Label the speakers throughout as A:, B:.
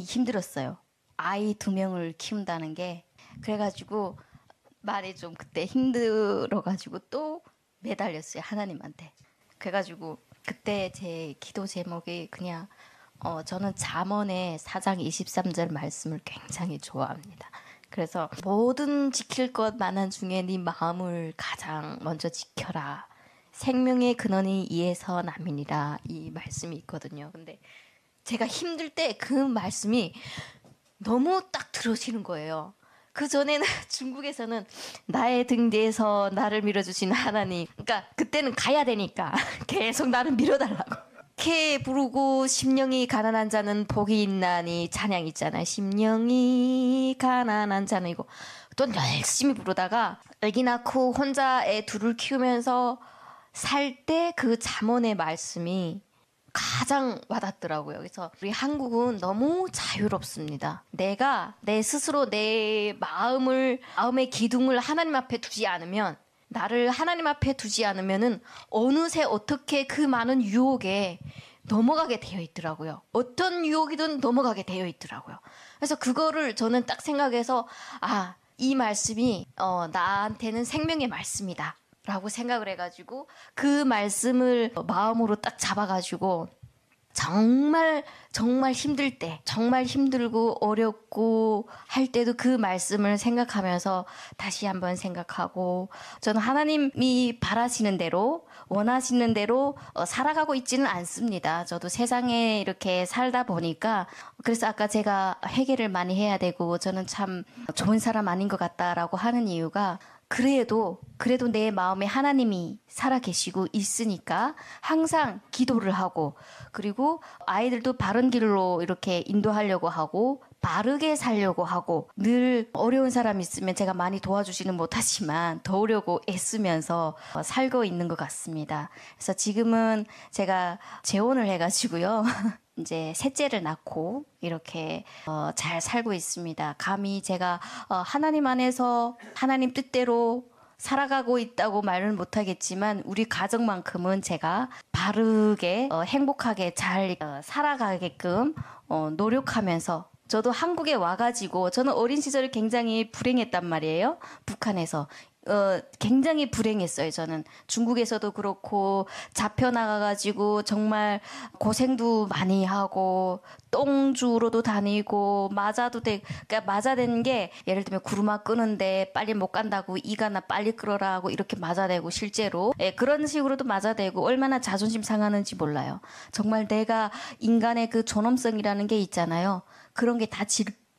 A: 많이 힘들었어요. 아이 2명을 키운다는 게. 그래가지고 많이 좀 그때 힘들어가지고 또 매달렸어요, 하나님한테. 그래가지고 그때 제 기도 제목이 그냥 저는 잠언의 4장 23절 말씀을 굉장히 좋아합니다. 그래서 모든 지킬 것 만한 중에 네 마음을 가장 먼저 지켜라. 생명의 근원이 이에서 남이니라, 이 말씀이 있거든요. 근데 제가 힘들 때 그 말씀이 너무 딱 들어오시는 거예요. 그 전에는 중국에서는 나의 등 뒤에서 나를 밀어주신 하나님. 그러니까 그때는 가야 되니까 계속 나를 밀어달라고. 이렇게 부르고 심령이 가난한 자는 복이 있나니 찬양 있잖아요. 심령이 가난한 자는 이거 또 열심히 부르다가 아기 낳고 혼자 애 2을 키우면서 살 때 그 잠언의 말씀이 가장 와닿더라고요. 그래서 우리 한국은 너무 자유롭습니다. 내가 내 스스로 내 마음의 기둥을 하나님 앞에 두지 않으면, 나를 하나님 앞에 두지 않으면은 어느새 어떻게 그 많은 유혹에 넘어가게 되어 있더라고요. 어떤 유혹이든 넘어가게 되어 있더라고요. 그래서 그거를 저는 딱 생각해서 이 말씀이 나한테는 생명의 말씀이다 라고 생각을 해가지고 그 말씀을 마음으로 딱 잡아가지고 정말 힘들 때, 정말 힘들고 어렵고 할 때도 그 말씀을 생각하면서 다시 한번 생각하고, 저는 하나님이 바라시는 대로, 원하시는 대로 살아가고 있지는 않습니다. 저도 세상에 이렇게 살다 보니까, 그래서 아까 제가 회개를 많이 해야 되고 저는 참 좋은 사람 아닌 것 같다라고 하는 이유가, 그래도 내 마음에 하나님이 살아계시고 있으니까 항상 기도를 하고, 그리고 아이들도 바른 길로 이렇게 인도하려고 하고 바르게 살려고 하고, 늘 어려운 사람 있으면 제가 많이 도와주지는 못하지만 도우려고 애쓰면서 살고 있는 것 같습니다. 그래서 지금은 제가 재혼을 해가지고요. 이제 셋째를 낳고 이렇게 잘 살고 있습니다. 감히 제가 하나님 안에서 하나님 뜻대로 살아가고 있다고 말은 못하겠지만 우리 가정만큼은 제가 바르게 행복하게 잘 살아가게끔 노력하면서, 저도 한국에 와가지고 저는 어린 시절에 굉장히 불행했단 말이에요. 북한에서. 굉장히 불행했어요. 저는 중국에서도 그렇고 잡혀나가가지고 정말 고생도 많이 하고 똥주로도 다니고 그러니까 맞아대는 게, 예를 들면 구르마 끄는데 빨리 못 간다고 이가나 빨리 끌어라 하고 이렇게 맞아대고, 실제로 그런 식으로도 맞아대고 얼마나 자존심 상하는지 몰라요. 정말 내가 인간의 그 존엄성이라는 게 있잖아요. 그런 게 다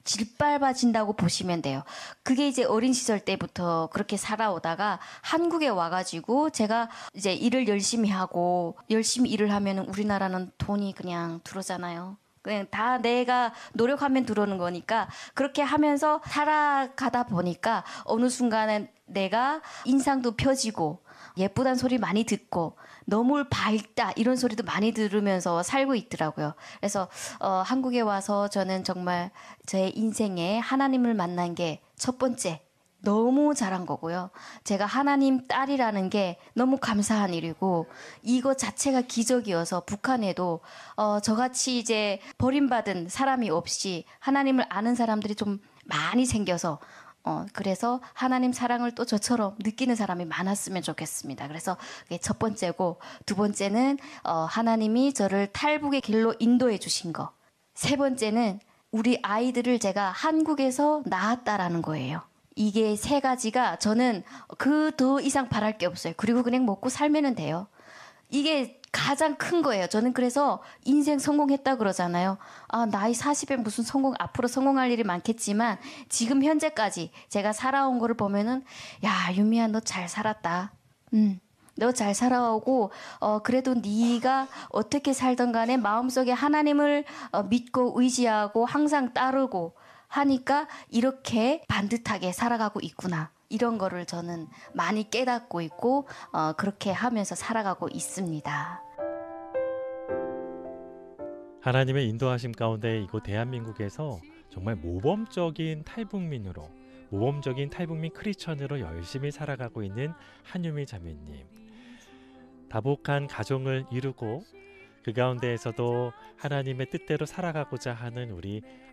A: 짓밟아진다고 보시면 돼요. 그게 이제 어린 시절 때부터 그렇게 살아오다가 한국에 와가지고 제가 이제 일을 열심히 하고, 열심히 일을 하면 우리나라는 돈이 그냥 들어오잖아요. 그냥 다 내가 노력하면 들어오는 거니까 그렇게 하면서 살아가다 보니까 어느 순간에 내가 인상도 펴지고 예쁘단 소리 많이 듣고 너무 밝다 이런 소리도 많이 들으면서 살고 있더라고요. 그래서 한국에 와서 저는 정말 제 인생에 하나님을 만난 게 첫 번째 너무 잘한 거고요. 제가 하나님 딸이라는 게 너무 감사한 일이고, 이거 자체가 기적이어서 북한에도 저같이 이제 버림받은 사람이 없이 하나님을 아는 사람들이 좀 많이 생겨서 그래서 하나님 사랑을 또 저처럼 느끼는 사람이 많았으면 좋겠습니다. 그래서 그게 첫 번째고, 두 번째는 하나님이 저를 탈북의 길로 인도해 주신 거. 세 번째는 우리 아이들을 제가 한국에서 낳았다라는 거예요. 이게 세 가지가 저는 그 더 이상 바랄 게 없어요. 그리고 그냥 먹고 살면 돼요. 이게 가장 큰 거예요. 저는 그래서 인생 성공했다 그러잖아요. 나이 40에 무슨 앞으로 성공할 일이 많겠지만 지금 현재까지 제가 살아온 거를 보면은, 야, 유미야, 너 잘 살았다. 너 잘 살아오고, 그래도 네가 어떻게 살던 간에 마음속에 하나님을 믿고 의지하고 항상 따르고 하니까 이렇게 반듯하게 살아가고 있구나. 이런 거를 저는 많이 깨닫고 있고 그렇게 하면서 살아가고 있습니다.
B: 하나님의 인도하심 가운데 이곳 대한민국에서 정말 모범적인 탈북민 크리스천으로 열심히 살아가고 있는 한유미 자매님. 다복한 가정을 이루고 그 가운데에서도 하나님의 뜻대로 살아가고자 하는 우리